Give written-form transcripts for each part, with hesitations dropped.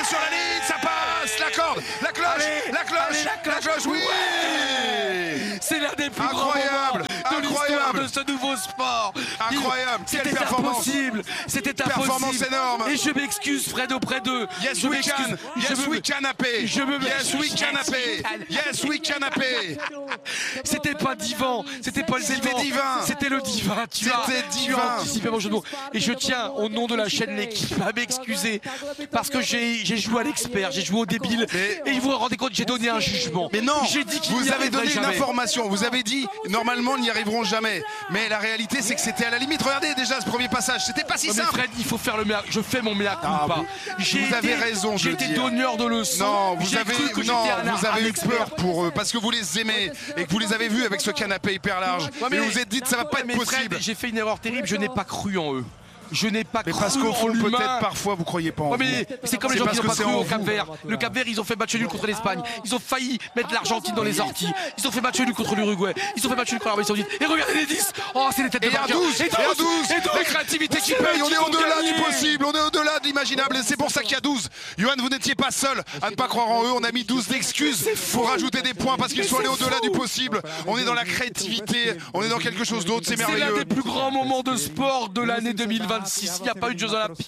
c'est sur la ligne, ça passe, la corde, la cloche, Allez, la cloche, allez, la cloche, oui. C'est l'un des plus grands Incroyable, moments de l'histoire incroyable. de ce nouveau sport. Incroyable, quelle C'était performance. impossible, c'était Performance impossible. énorme. Et je m'excuse Fred auprès d'eux. Yes, Je we m'excuse. can. Yes, we can happy. Je me- Yes, we can happy. Yes, we can happy. C'était pas divin, c'était pas le C'était divin. C'était le divin. Tu as divin. anticipé mon jeu de mots. Et je tiens, au nom de la chaîne L'équipe, à m'excuser parce que j'ai joué à l'expert, j'ai joué au débile. Et vous vous rendez compte, j'ai donné un jugement. Mais non, j'ai dit qu'il vous n'y avez donné arriverait une jamais. information, vous avez dit normalement n'y arriveront jamais. Mais la réalité c'est que c'était à la limite. Regardez déjà ce premier passage, c'était pas si Non, mais simple. Fred, il faut faire le mea. Je fais mon mea culpa. vous avez raison de J'ai le été dire. donneur de leçons. Non, vous J'ai avez, cru que non, j'étais vous avez un eu expert. peur pour eux parce que vous les aimez et que vous les avez vus avec ce canapé hyper large. Ouais, mais vous vous êtes dit que ça va pas être mais Fred, possible. j'ai fait une erreur terrible, je n'ai pas cru en eux. Je n'ai pas Mais cru parce qu'au en fond l'humain. peut-être parfois vous croyez pas en Ouais, vous. mais c'est comme les C'est gens qui parce n'ont pas que cru c'est en au vous. Cap-Vert. Le Cap-Vert, ils ont fait match nul contre l'Espagne. Ils ont failli mettre l'Argentine dans les orties. Ils ont fait match nul contre l'Uruguay. Ils ont fait match nul contre l'Arabie Saoudite. Et regardez les 10. Oh, c'est les têtes de Et à vainqueurs. 12, et à 12, la créativité qui paye, on est au-delà du possible, on est au-delà de l'imaginable et c'est pour ça qu'il y a 12. Johan, vous n'étiez pas seul à ne pas croire en eux, on a mis 12 d'excuses pour rajouter des points parce qu'ils sont allés au-delà du possible. On est dans la créativité, on est dans quelque chose d'autre, c'est C'est l'un merveilleux. des plus grands moments de sport de l'année 2026. Il n'y a pas eu de Jeux Olympiques.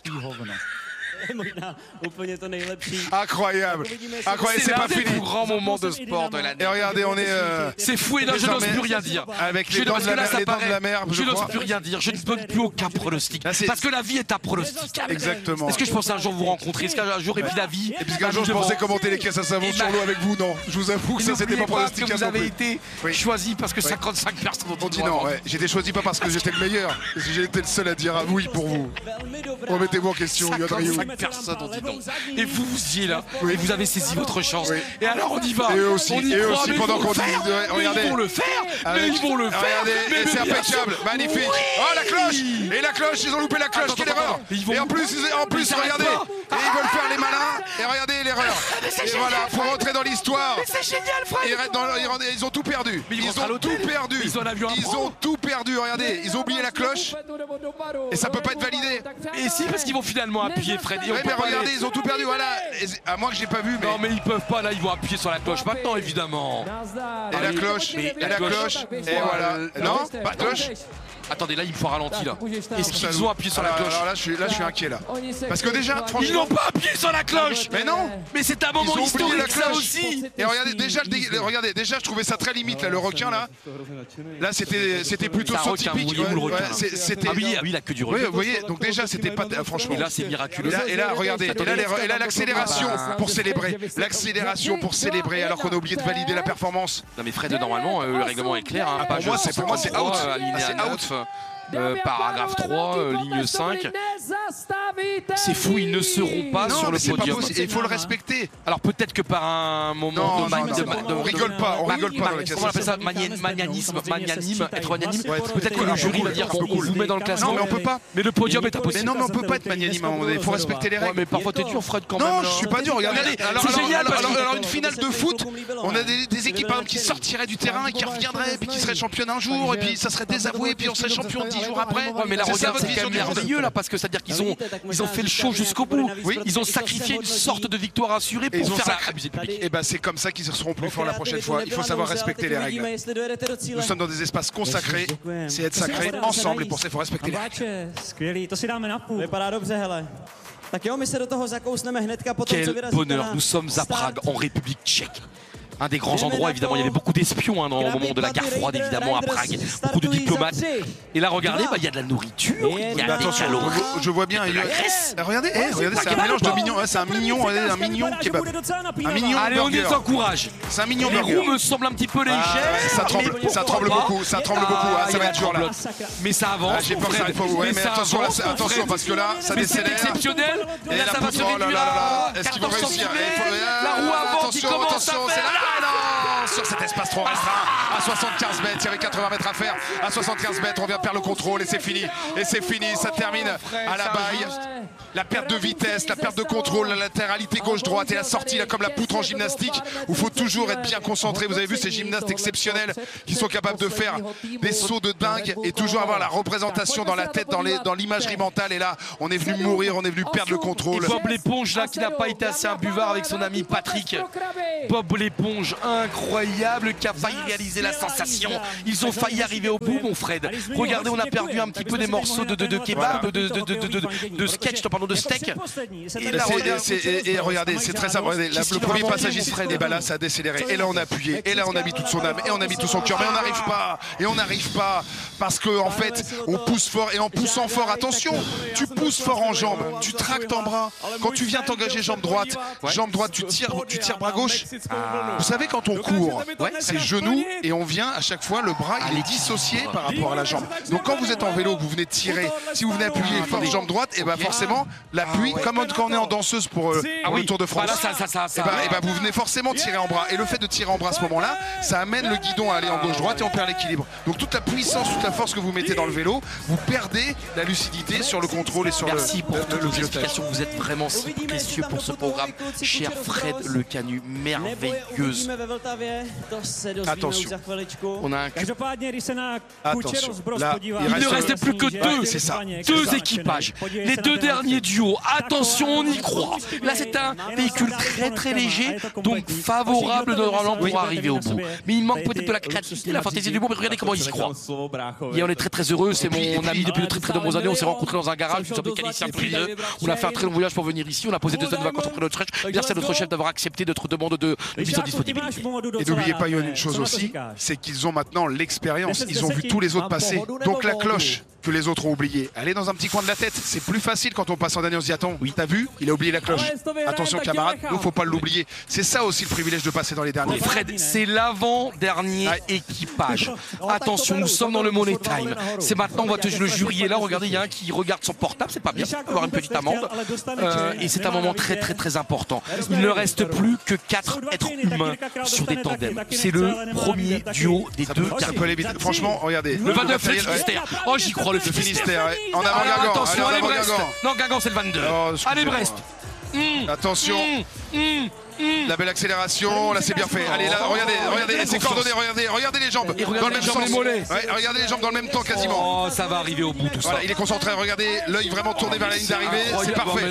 Možná úplně to nejlepší. Incroyable, incroyable, c'est l'un pas des plus fini. grands moments de sport de l'année. Et regardez, on est C'est fou et là je n'ose désormais, plus rien dire. avec Je- les dents parce de que la là, mer, ça les dents de paraît- la mer, je Je n'ose crois. plus rien dire. Je ne donne plus aucun pronostic. Là, c'est- Parce que la vie est impronosticable. Exactement. Est-ce que je pensais un jour vous rencontrer? Est-ce qu'un jour, et puis la vie. Et puisqu'un jour je pensais commenter les caisses à savon Et sur bah- l'eau avec vous, non, je vous avoue que ça c'était pas N'oubliez pas que pronosticable vous non avez plus. été Oui. choisi parce que 55 personnes ont On dit non, ouais. J'étais choisi pas parce que j'étais le meilleur, parce que j'ai été le seul à dire ah oui pour vous. Remettez-vous en question, Johan Rioux. 55 personnes ont dit non. Et vous, vous y êtes là. Oui. Et vous avez saisi votre chance. Oui. Et alors on y va. Et eux aussi, on y et eux croit, aussi, mais pendant ils vont qu'on le dit- faire. ouais, Mais regardez. ils vont le faire. Mais Avec- ils vont le faire. Regardez, Mais et c'est bien impeccable, sûr. magnifique. Oui. Oh la cloche. Et la cloche, ils ont loupé la cloche, Attends, quelle attends, erreur. attends. Ils vont- Et en plus, Mais ils regardez, arrêtent pas. et ils veulent faire les malins. Et regardez l'erreur. Et voilà, faut rentrer dans l'histoire. Mais c'est génial, Fred. Ils ont tout perdu. Mais ils vont Ils être à ont tout l'hôtel. perdu. Ils ont un avion à Ils prendre. ont tout perdu. Regardez, ils ont oublié la cloche. Et ça peut pas être validé. Et si, parce qu'ils vont finalement appuyer, Fred. Et on Ouais, peut mais pas regardez, les- ils ont tout perdu. Voilà. À moi que j'ai pas vu, mais. Non, mais ils peuvent pas, là, ils vont appuyer sur la cloche maintenant, évidemment. Et la cloche, Mais et la cloche, et voilà. Non, pas de cloche. Attendez, là, il me faut ralenti, là. Est-ce qu'ils ont appuyé sur la cloche? Alors là, je suis inquiet là. Parce que déjà, Ils franchement. n'ont pas appuyé sur la cloche. Mais non. Mais c'est un Ils moment ont oublié la historique, ça cloche. aussi. Et regardez déjà, je trouvais ça très limite là, le requin là. Là, c'était plutôt C'est un son requin, typique. vous voyez où, le requin, là C'était. Ah oui, il a que du Oui, requin. vous voyez, donc déjà c'était pas franchement. Et là, c'est miraculeux. Et là, regardez, et là l'accélération pour célébrer, l'accélération pour célébrer alors qu'on a oublié de valider la performance. Non, mais Fred, normalement, le règlement est clair. Hein, pour moi, c'est out. Alinéa C'est out. 9, paragraphe 3, ligne 5. C'est fou, ils ne seront pas Non, sur mais le c'est pas podium. possible. Il faut le respecter. Alors peut-être que par un moment Non, de non, non, on rigole pas, on rigole pas dans les Comment on appelle classements. ça? Magnanime, être magnanime. Ouais, Peut-être que le jury va dire on vous met dans le classement. Non, mais on peut pas. Mais le podium est Mais impossible. non, mais on peut pas être magnanime à un moment donné. Il faut respecter les Ouais, règles. mais parfois t'es dur, Fred, quand même. Non, là. je suis pas dur. Regardez, C'est génial, parce que- alors une finale de foot, on a des équipes par exemple qui sortiraient du terrain et qui reviendraient, puis qui seraient championnes un jour, et puis ça serait désavoué, puis on serait champion 10 jours après. Ouais, mais là, C'est ça regarde, votre c'est vision quand même du monde. merveilleux là, parce que c'est-à-dire qu'ils ont fait le show jusqu'au bout. Oui. Ils ont sacrifié une sorte de victoire assurée Et ils pour ont faire sacré- abuser le public. Et ben c'est comme ça qu'ils seront plus forts la prochaine fois. Il faut savoir respecter les règles. Nous sommes dans des espaces consacrés, c'est être sacrés ensemble et pour ça il faut respecter les règles. Skvělý, to si dáme na půl. Vypadá dobře, hele. Tak jo, my se do toho zakousneme hnedka potom, co Quel vyrazíte bonheur, na nous sommes à start. Prague, en République tchèque. Un des grands endroits, évidemment, il y avait beaucoup d'espions hein, au moment de la guerre froide, évidemment, à Prague. Beaucoup de diplomates. Et là, regardez, il y a de la nourriture, il y a des Attention, calories. je vois bien. Regardez, regardez, c'est un mélange de mignons. C'est un mignon, regardez, un mignon kebab. Un mignon Allez, on les burger. encourage. C'est un mignon Les burger. roues me semblent un petit peu légères. Ça tremble, mais ça pourquoi tremble pas. beaucoup, ça tremble beaucoup. Ah, ça va être dur là. Mais ça avance. J'ai peur que ça arrive pas. Ouais, mais ça attention, avance, là, attention Fred. parce que là, ça Mais c'est décélère. exceptionnel. Et Là, la ça va se poudre, oh là réduire là là à là, est-ce qu'ils vont 14 réussir? centimètres. La roue avant qui Attention, commence à attention, c'est faire. là, non, sur cet espace trop restreint. à 75 mètres. Il y avait 80 mètres à faire. À 75 mètres, on vient de perdre le contrôle et c'est fini. Et c'est fini, ça termine à la baille. La perte de vitesse, la perte de contrôle, la latéralité gauche-droite et la sortie là comme la poutre en gymnastique où il faut toujours être bien concentré. Vous avez vu ces gymnastes exceptionnels qui sont capables de faire des sauts de dingue et toujours avoir la représentation dans la tête, dans l'imagerie mentale. Et là, on est venu mourir, on est venu perdre le contrôle. Et Bob l'éponge là qui n'a pas été assez imbuvard avec son ami Patrick. Bob l'éponge incroyable qui a failli réaliser la sensation. Ils ont failli arriver au bout, mon Fred. Regardez, on a perdu un petit peu des morceaux de kebab, de sketch, pardon, de steak. Et regardez, c'est très simple. Regardez, le premier passage ici, et ben là, ça a décéléré. Et là, on a appuyé. Et là, on a mis toute son âme. Et on a mis tout son cœur. Mais on n'arrive pas. Et on n'arrive pas. Parce que en fait, on pousse fort. Et en poussant fort, attention, tu pousses fort en jambes. Tu tractes en bras. Quand tu viens t'engager jambe droite, tu tires bras gauche. Vous savez, quand on court, c'est genou. Et on vient à chaque fois, le bras, il est dissocié par rapport à la jambe. Donc quand vous êtes en vélo, que vous venez tirer, si vous venez appuyer fort jambe droite, et ben forcément, l'appui, comme quand on est en danseuse pour le Tour de France, et ben vous venez forcément tirer en bras. Et le fait de tirer en bras à ce moment-là, ça amène le guidon à aller en gauche-droite et on perd l'équilibre. Donc toute la puissance, toute la force que vous mettez dans le vélo, vous perdez la lucidité sur le contrôle et sur Merci pour toutes le les explications. Vous êtes vraiment si précieux pour ce programme. Cher Fred Le Canu, merveilleuse. Attention. On a un Attention. Là, il ne reste plus que deux équipages. Les deux derniers duos. Attention, on y croit. Là, c'est un véhicule très léger, donc favorable normalement pour arriver au bout. Mais il manque peut-être de la créativité, la fantaisie du bout. Mais regardez comment il se croit. Et on est très heureux. C'est mon ami depuis de très nombreuses années. On s'est rencontrés dans un garage. Nous sommes mécaniciens tous les deux. On a fait un très long voyage pour venir ici. On a posé 2 semaines de vacances auprès de notre chef. Merci à notre chef d'avoir accepté notre demande de mise en disponibilité. Et n'oubliez pas, Yoann, une chose aussi, c'est qu'ils ont maintenant l'expérience. Ils ont vu tous les autres passer. Donc la cloche que les autres ont oubliée, elle est dans un petit coin de la tête. C'est plus facile quand on passe en dernier. On se dit attends, oui, t'as vu, il a oublié la cloche. Attention camarade, nous faut pas l'oublier. C'est ça aussi le privilège de passer dans les derniers. Fred, c'est l'avant-dernier équipage. Attention, nous sommes dans le Money Time. C'est maintenant, on va te le jury est là. Regardez, il y a un qui regarde son portable. C'est pas bien, il va avoir une petite amende. Et c'est un moment très important. Il ne reste plus que 4 êtres humains sur des tandems. C'est le premier duo des deux. Franchement, regardez. Le 29, le Finistère. Oh, j'y crois, le Finistère. En avant Guingamp. Attention, allez Brest. Non, Guingamp, c'est le 22. Allez Brest. Attention. La belle accélération, là c'est bien fait. Allez là, regardez, c'est coordonné, regardez les jambes dans le même sens. Regardez les jambes dans le même temps quasiment. Oh, ça va arriver au bout tout ça. Voilà, il est concentré, regardez l'œil vraiment tourné vers la ligne d'arrivée, c'est parfait.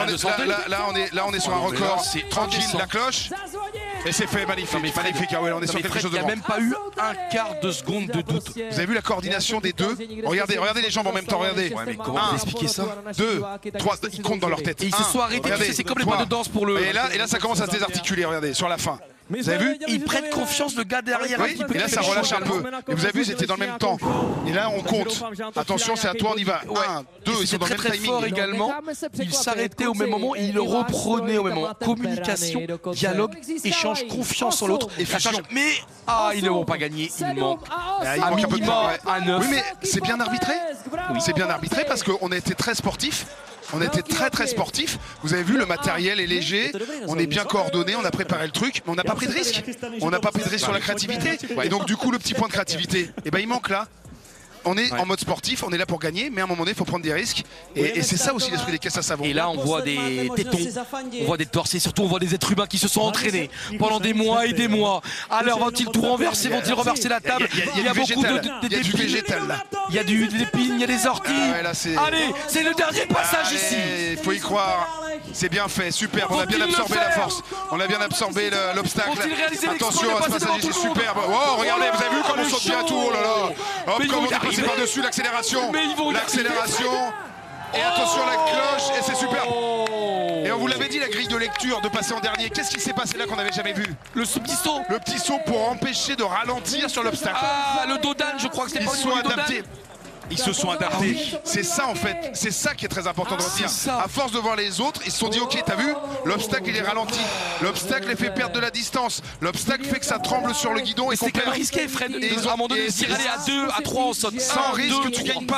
Là on est sur un record, c'est tranquille, la cloche. Et c'est fait, magnifique. Ah ouais, on est sur quelque chose de grand. Il n'y a même pas eu un quart de seconde de doute. Vous avez vu la coordination des deux? Regardez les jambes en même temps, regardez. Ouais, mais comment vous expliquez ça? 2, 3, ils comptent dans leur tête. Et ils se sont arrêtés, c'est comme les pas de danse pour le... Et là ça commence à se désarticuler, regardez, sur la fin. Vous avez vu? Ils prennent confiance, le gars derrière. Oui, et là ça relâche un peu. Et vous avez vu, c'était dans le même temps. Et là on compte. Attention, c'est à toi, on y va. 1, 2, ils sont dans le même timing. Fort également. Ils s'arrêtaient au même moment et ils le reprenaient au même moment. Communication, dialogue, échange, confiance en l'autre. Et fusion. Mais ils ne vont pas gagner. Il manque un peu de temps. À 9. Oui, mais c'est bien arbitré. C'est bien arbitré parce qu'on a été très sportifs. On était très sportifs. Vous avez vu, le matériel est léger, on est bien coordonné, on a préparé le truc, mais on n'a pas pris de risque. On n'a pas pris de risque sur la créativité. Et donc du coup, le petit point de créativité, il manque là. On est en mode sportif, on est là pour gagner, mais à un moment donné, il faut prendre des risques. Et c'est ça aussi l'esprit des caisses à savon. Et là, on voit des tétons, on voit des torses, et surtout on voit des êtres humains qui se sont entraînés pendant des mois et des mois. Alors vont-ils tout renverser, vont-ils renverser la table? Il y a beaucoup de végétal là. Il y a des épines, il y a des orties. Allez, c'est le dernier passage ici. Il faut y croire. C'est bien fait, superbe. On a bien absorbé la force. On a bien absorbé l'obstacle. Attention à ce passage ici, superbe. Oh, regardez, vous avez vu comme on saute bien tout. Oh là là. Hop, comme on est passé par-dessus l'accélération. L'accélération. Et attention à la cloche. Et c'est superbe. Et on vous l'avait dit, la grille de lecture de passer en dernier. Qu'est-ce qui s'est passé là qu'on n'avait jamais vu? Le petit saut. Le petit saut pour empêcher de ralentir sur l'obstacle. Ah, le Dodan, je crois que c'est pas au niveau du Dodan. Ils se sont adaptés. C'est ça en fait, c'est ça qui est très important de retenir. À force de voir les autres, ils se sont dit ok, t'as vu, l'obstacle il est ralenti, l'obstacle les fait perdre de la distance, l'obstacle fait que ça tremble sur le guidon et c'est quand même risqué, Fred. Et ils ont à un moment donné, s'ils allaient à 2, à 3, on saute. Sans risque, tu gagnes pas.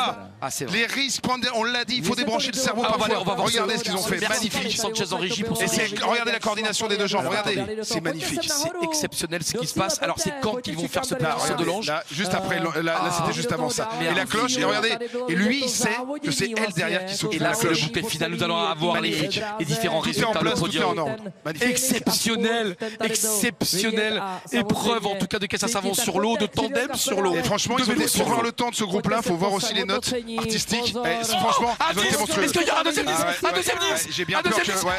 Ah, c'est vrai. Les risques, on l'a dit, il faut débrancher le cerveau parfois. On va voir Regardez ce qu'ils ont fait, Merci magnifique. Sanchez en régie pour Et ce regardez la coordination des deux jambes, regardez, c'est magnifique. C'est exceptionnel ce qui se passe. Alors c'est quand qu'ils vont faire ce petit saut de l'ange? Là, juste après, là c'était juste avant ça. Et la cloche, et regardez, et lui il sait que c'est elle derrière qui s'occupe Et de la là c'est le cloche. bouquet final, nous allons avoir les différents Tout est en résultats, le place, tout est en podium. ordre. Magnifique. Exceptionnelle épreuve en tout cas de Kessa Savon sur l'eau, de tandem sur l'eau. Et franchement, pour voir le temps de ce groupe-là, il faut voir aussi les notes artistiques. Franchement, ils ont été monstrueux. Est-ce qu'il y aura un deuxième 10? Un deuxième 10? J'ai bien peur que.